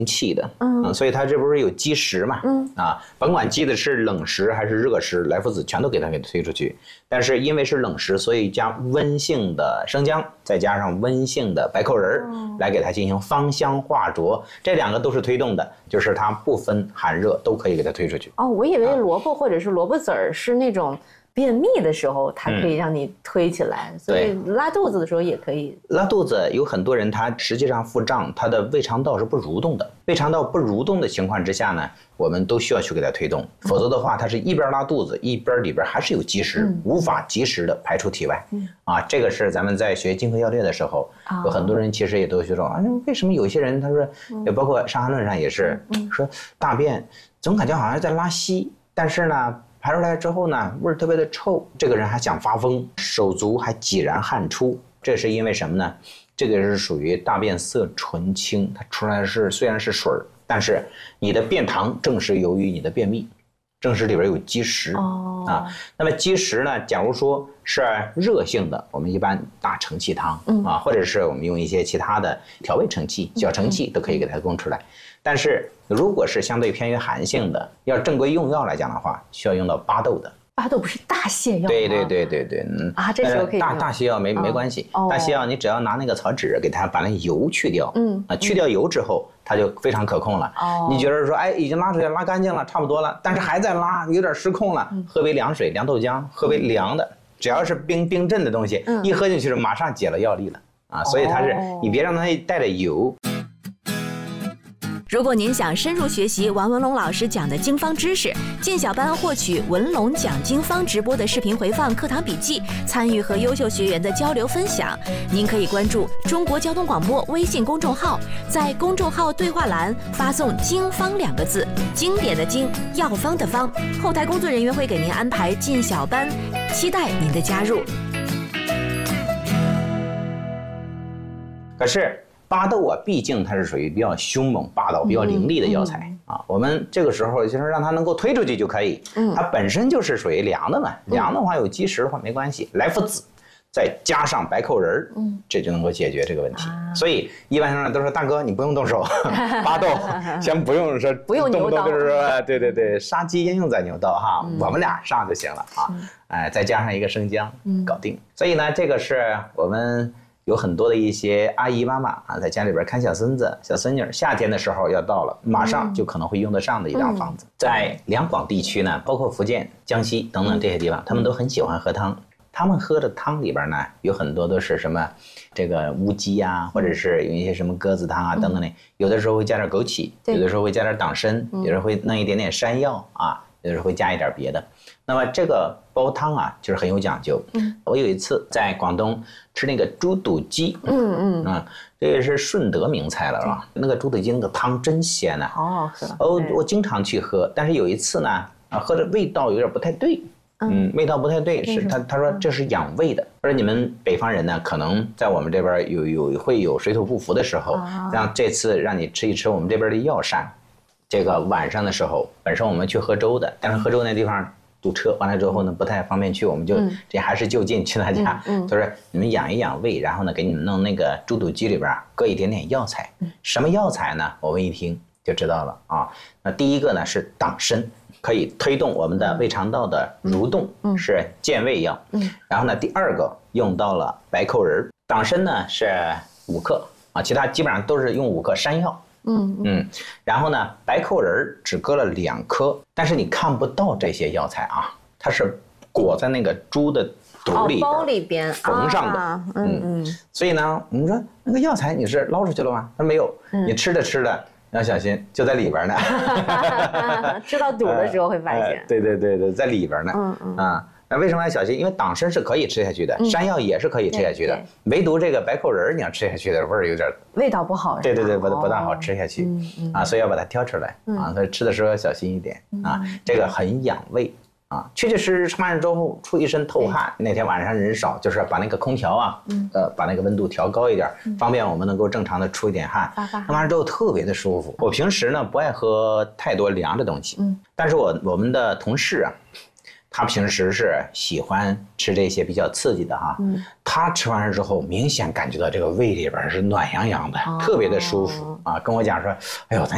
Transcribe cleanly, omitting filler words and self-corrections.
气的，所以它这不是有积食嘛，甭管积的是冷食还是热食，来福子全都给它推出去。但是因为是冷食，所以加温性的生姜，再加上温性的白蔻仁来给它进行芳香化浊，这两个都是推动的，就是它不分寒热都可以给它推出去。 哦，我以为萝卜或者是萝卜籽儿是那种便秘的时候，它可以让你推起来，所以拉肚子的时候也可以。 拉肚子有很多人他实际上腹胀，他的胃肠道是不蠕动的。胃肠道不蠕动的情况之下呢，我们都需要去给它推动，否则的话，它是一边拉肚子，一边里边还是有积食，无法及时的排出体外。这个是咱们在学金科要略的时候，有很多人其实也都学说，为什么有些人他说，也包括《伤寒论》上也是说大便总感觉好像在拉稀，但是呢。排出来之后呢，味儿特别的臭，这个人还想发疯，手足还几然汗出，这是因为什么呢？这个是属于大便色纯清，它出来是虽然是水儿，但是你的便溏正是由于你的便秘，正是里边有积食那么积食呢，假如说是热性的，我们一般大承气汤或者是我们用一些其他的调味承气、小承气都可以给它供出来。但是如果是相对偏于寒性的，要正规用药来讲的话，需要用到巴豆的。 巴豆不是大泻药吗？ 对， 这时候可以大泻药没关系，大泻药你只要拿那个草纸给它把那油去掉，去掉油之后，它就非常可控了。你觉得说，已经拉出来拉干净了，差不多了，但是还在拉，有点失控了，喝杯凉水、凉豆浆，喝杯凉的，只要是冰镇的东西，一喝进去马上解了药力了所以它是你别让它带着油。 如果您想深入学习王文龙老师讲的经方知识，进小班获取文龙讲经方直播的视频回放、课堂笔记，参与和优秀学员的交流分享，您可以关注中国交通广播微信公众号，在公众号对话栏发送“经方”2个字，经典的经，药方的方，后台工作人员会给您安排进小班，期待您的加入。 可是巴豆毕竟它是属于比较凶猛、霸道、比较凌厉的药材我们这个时候就是让它能够推出去就可以。它本身就是属于凉的嘛，凉的话有积食的话没关系，来福子再加上白蔻仁这就能够解决这个问题。所以一般上都说大哥你不用动手，巴豆先不用说不用牛刀， 就是说对，杀鸡焉用在牛刀我们俩上就行了再加上一个生姜搞定。所以呢，这个是我们。有很多的一些阿姨妈妈在家里边看小孙子、小孙女，夏天的时候要到了，马上就可能会用得上的一张方子。在两广地区呢，包括福建、江西等等这些地方，他们都很喜欢喝汤。他们喝的汤里边呢，有很多都是什么这个乌鸡或者是有一些什么鸽子汤等等的，有的时候会加点枸杞，有的时候会加点党参，有的时候会弄一点点山药有的时候会加一点别的。那么这个煲汤就是很有讲究。我有一次在广东吃那个猪肚鸡，这也是顺德名菜了是吧？那个猪肚鸡那个汤真鲜好好喝。 我经常去喝，但是有一次呢，喝的味道有点不太对。味道不太对，是他说这是养胃的。而你们北方人呢，可能在我们这边会有水土不服的时候，这次让你吃一吃我们这边的药膳。这个晚上的时候，本身我们去喝粥的，但是喝粥那地方堵车，完了之后呢不太方便去，我们就这还是就近去他家，就是你们养一养胃，然后呢给你们弄那个猪肚鸡里边搁一点点药材。什么药材呢？我们一听就知道了那第一个呢是党参，可以推动我们的胃肠道的蠕动，是健胃药。然后呢第二个用到了白蔻仁，党参呢是5克其他基本上都是用5克，山药。然后呢，白蔻仁只搁了2颗，但是你看不到这些药材它是裹在那个猪的肚里包里边缝上的。所以呢，我们说那个药材你是捞出去了吗？他没有，你吃着要小心，就在里边呢。 吃到肚的时候会发现。 对，在里边呢。那为什么要小心？因为党参是可以吃下去的，山药也是可以吃下去的，唯独这个白蔻仁你要吃下去的味儿有点味道不好。 对，不大好吃下去所以要把它挑出来所以吃的时候要小心一点这个很养胃确确实实吃完之后出一身透汗。那天晚上人少，就是把那个空调把那个温度调高一点，方便我们能够正常的出一点汗。那完了之后特别的舒服。我平时呢不爱喝太多凉的东西，但是我们的同事他平时是喜欢吃这些比较刺激的他吃完之后明显感觉到这个胃里边是暖洋洋的，特别的舒服跟我讲说，哎呦，咱